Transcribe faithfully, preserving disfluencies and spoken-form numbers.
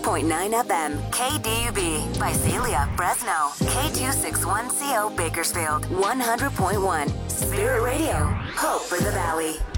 point nine F M, K D U B, Visalia, Fresno, K two sixty-one C O Bakersfield, one hundred point one, Spirit Radio, Hope for the Valley.